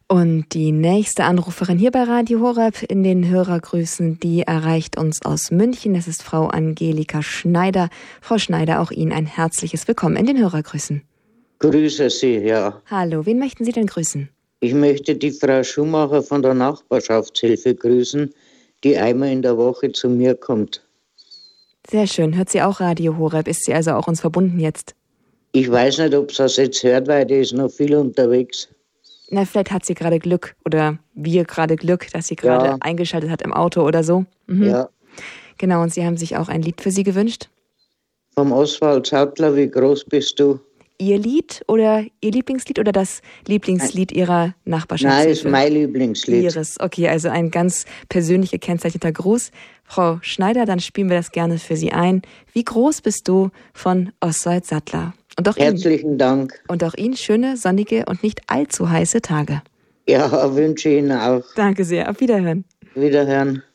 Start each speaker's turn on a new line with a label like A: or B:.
A: Und die nächste Anruferin hier bei Radio Horeb in den Hörergrüßen, die erreicht uns aus München. Das ist Frau Angelika Schneider. Frau Schneider, auch Ihnen ein herzliches Willkommen in den Hörergrüßen.
B: Grüße Sie, ja.
A: Hallo, wen möchten Sie denn grüßen?
B: Ich möchte die Frau Schumacher von der Nachbarschaftshilfe grüßen, die einmal in der Woche zu mir kommt.
A: Sehr schön. Hört sie auch Radio Horeb? Ist sie also auch uns verbunden jetzt?
B: Ich weiß nicht, ob sie das jetzt hört, weil die ist noch viel unterwegs.
A: Na, vielleicht hat sie gerade Glück oder wir gerade Glück, dass sie gerade eingeschaltet hat im Auto oder so. Mhm.
B: Ja.
A: Genau, und Sie haben sich auch ein Lied für sie gewünscht?
B: Vom Oswald Sattler, wie groß bist du?
A: Ihr Lied oder Ihr Lieblingslied oder das Lieblingslied Ihrer Nachbarschaftshilfe?
B: Nein, ist mein Lieblingslied.
A: Ihres, okay, also ein ganz persönlich gekennzeichneter Gruß. Frau Schneider, dann spielen wir das gerne für Sie ein. Wie groß bist du von Oswald Sattler? Und auch
B: Herzlichen Dank.
A: Und auch Ihnen schöne, sonnige und nicht allzu heiße Tage.
B: Ja, wünsche Ihnen auch.
A: Danke sehr. Auf Wiederhören.
B: Wiederhören.